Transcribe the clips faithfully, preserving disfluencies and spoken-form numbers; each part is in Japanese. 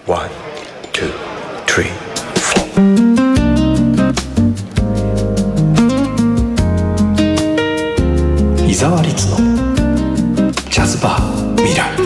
ワン、ツー、スリー、フォー。伊沢律のジャズバー未来。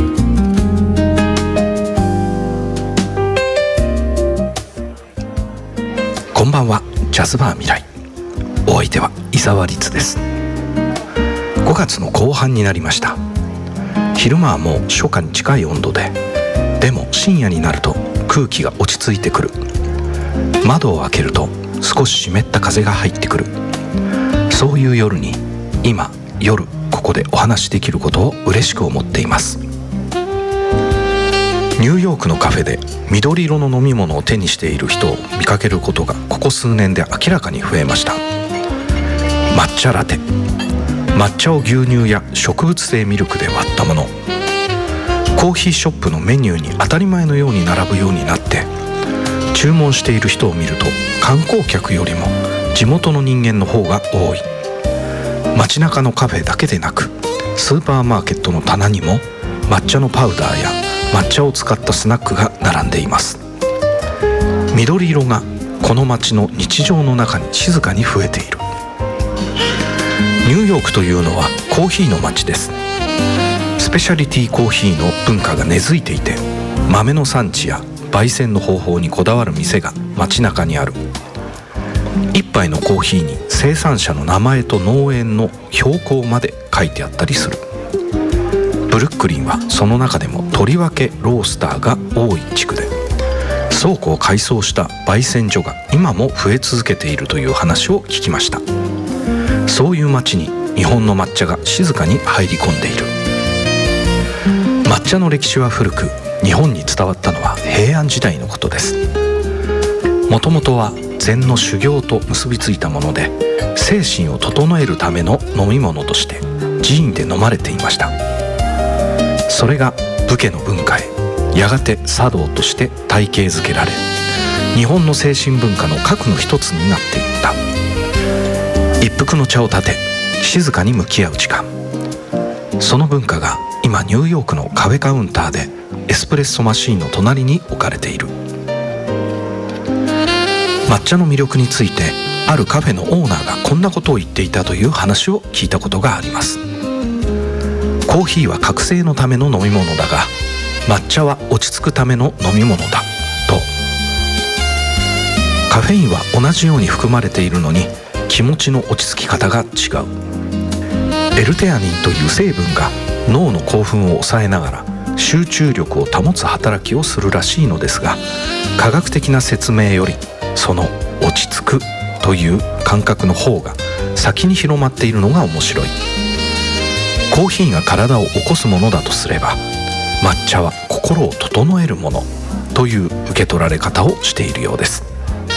こんばんは。ジャズバー未来、お相手は伊沢律です。ごがつの後半になりました。昼間はもう初夏に近い温度で、でも深夜になると空気が落ち着いてくる。窓を開けると少し湿った風が入ってくる。そういう夜に今夜ここでお話しできることを嬉しく思っています。ニューヨークのカフェで緑色の飲み物を手にしている人を見かけることがここ数年で明らかに増えました。抹茶ラテ、抹茶を牛乳や植物性ミルクで割ったもの。コーヒーショップのメニューに当たり前のように並ぶようになって、注文している人を見ると観光客よりも地元の人間の方が多い。街中のカフェだけでなく、スーパーマーケットの棚にも抹茶のパウダーや抹茶を使ったスナックが並んでいます。緑色がこの街の日常の中に静かに増えている。ニューヨークというのはコーヒーの街です。スペシャリティコーヒーの文化が根付いていて、豆の産地や焙煎の方法にこだわる店が街中にある。一杯のコーヒーに生産者の名前と農園の標高まで書いてあったりする。ブルックリンはその中でもとりわけロースターが多い地区で、倉庫を改装した焙煎所が今も増え続けているという話を聞きました。そういう街に日本の抹茶が静かに入り込んでいる。抹茶の歴史は古く、日本に伝わったのは平安時代のことです。もともとは禅の修行と結びついたもので、精神を整えるための飲み物として寺院で飲まれていました。それが武家の文化へ、やがて茶道として体系づけられ、日本の精神文化の核の一つになっていった。一服の茶を立て、静かに向き合う時間。その文化が今ニューヨークのカフェカウンターでエスプレッソマシーンの隣に置かれている。抹茶の魅力について、あるカフェのオーナーがこんなことを言っていたという話を聞いたことがあります。コーヒーは覚醒のための飲み物だが、抹茶は落ち着くための飲み物だと。カフェインは同じように含まれているのに、気持ちの落ち着き方が違う。エルテアニンという成分が脳の興奮を抑えながら集中力を保つ働きをするらしいのですが、科学的な説明よりその落ち着くという感覚の方が先に広まっているのが面白い。コーヒーが体を起こすものだとすれば、抹茶は心を整えるものという受け取られ方をしているようです。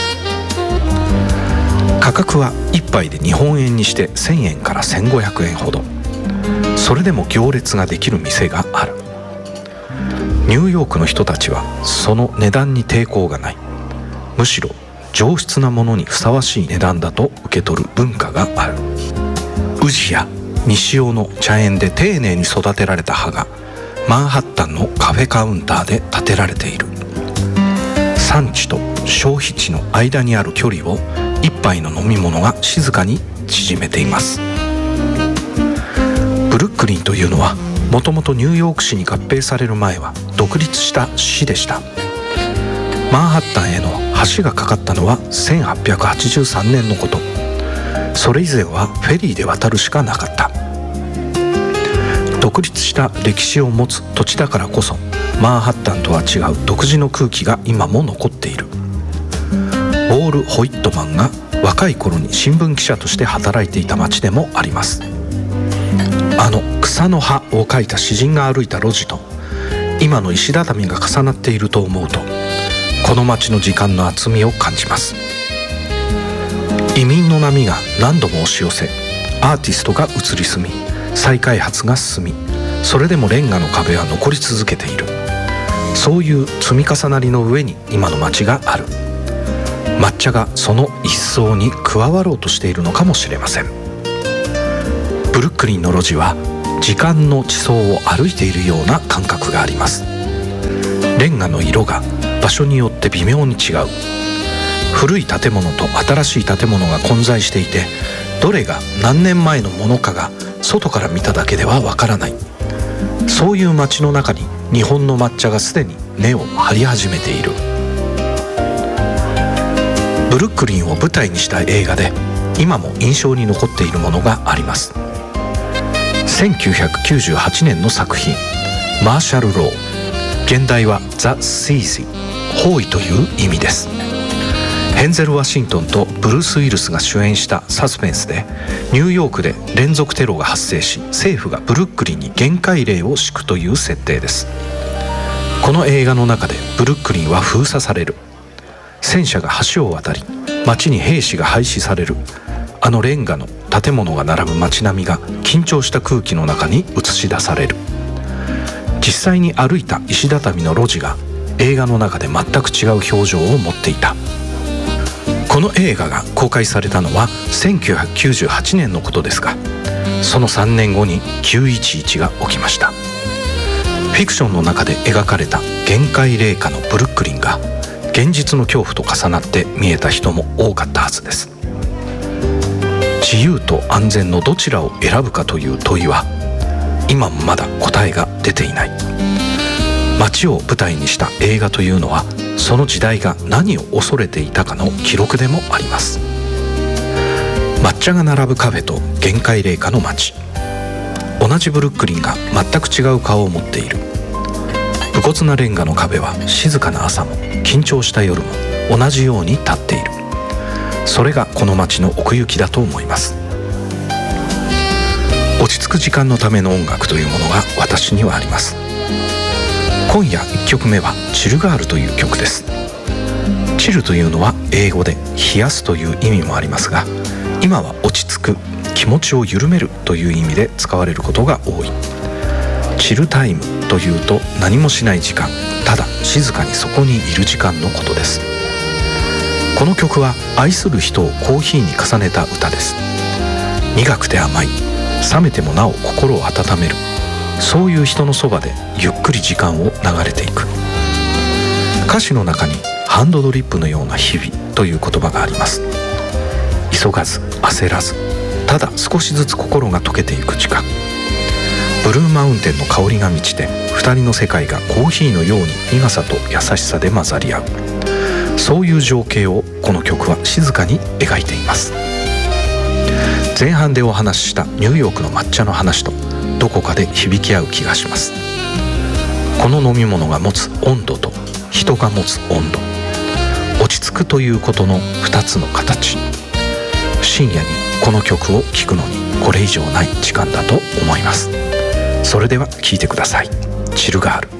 価格はいっぱいで日本円にしてせんえんからせんごひゃくえんほど。それでも行列ができる店がある。ニューヨークの人たちはその値段に抵抗がない。むしろ上質なものにふさわしい値段だと受け取る文化がある。宇治や西尾の茶園で丁寧に育てられた葉がマンハッタンのカフェカウンターで建てられている。産地と消費地の間にある距離を一杯の飲み物が静かに縮めています。ブルックリンというのはもともとニューヨーク市に合併される前は独立した市でした。マンハッタンへの橋が架かったのはせんはっぴゃくはちじゅうさんねんのこと。それ以前はフェリーで渡るしかなかった。独立した歴史を持つ土地だからこそ、マンハッタンとは違う独自の空気が今も残っている。ウォール・ホイットマンが若い頃に新聞記者として働いていた町でもあります。あの草の葉を描いた詩人が歩いた路地と今の石畳が重なっていると思うと、この町の時間の厚みを感じます。移民の波が何度も押し寄せ、アーティストが移り住み、再開発が進み、それでもレンガの壁は残り続けている。そういう積み重なりの上に今の街がある。抹茶がその一層に加わろうとしているのかもしれません。ブルックリンの路地は時間の地層を歩いているような感覚があります。 レンガの色が場所によって微妙に違う。古い建物と新しい建物が混在していて、どれが何年前のものかが外から見ただけではわからない。そういう街の中に日本の抹茶がすでに根を張り始めている。ブルックリンを舞台にした映画で今も印象に残っているものがあります。せんきゅうひゃくきゅうじゅうはちねんの作品マーシャル・ロー、現代はザ・シーズ包囲という意味です。ヘンゼル・ワシントンとブルース・ウィルスが主演したサスペンスで、ニューヨークで連続テロが発生し、政府がブルックリンに厳戒令を敷くという設定です。この映画の中でブルックリンは封鎖される。戦車が橋を渡り、街に兵士が配置される。あのレンガの建物が並ぶ街並みが緊張した空気の中に映し出される。実際に歩いた石畳の路地が映画の中で全く違う表情を持っていた。この映画が公開されたのはせんきゅうひゃくきゅうじゅうはちねんのことですが、そのさんねんごにきゅういちいちが起きました。フィクションの中で描かれた厳戒令下のブルックリンが現実の恐怖と重なって見えた人も多かったはずです。自由と安全のどちらを選ぶかという問いは今もまだ答えが出ていない。街を舞台にした映画というのは、その時代が何を恐れていたかの記録でもあります。抹茶が並ぶカフェと厳戒令下の街、同じブルックリンが全く違う顔を持っている。武骨なレンガの壁は静かな朝も緊張した夜も同じように立っている。それがこの街の奥行きだと思います。落ち着く時間のための音楽というものが私にはあります。今夜いっきょくめはチルガールという曲です。チルというのは英語で冷やすという意味もありますが、今は落ち着く、気持ちを緩めるという意味で使われることが多い。チルタイムというと何もしない時間、ただ静かにそこにいる時間のことです。この曲は愛する人をコーヒーに重ねた歌です。苦くて甘い、冷めてもなお心を温める、そういう人のそばでゆっくり時間を流れていく。歌詞の中にハンドドリップのような日々という言葉があります。急がず焦らず、ただ少しずつ心が溶けていく時間。ブルーマウンテンの香りが満ちて、二人の世界がコーヒーのように苦さと優しさで混ざり合う。そういう情景をこの曲は静かに描いています。前半でお話ししたニューヨークの抹茶の話とどこかで響き合う気がします。この飲み物が持つ温度と人が持つ温度、落ち着くということのふたつの形。深夜にこの曲を聴くのにこれ以上ない時間だと思います。それでは聴いてください。チルガール。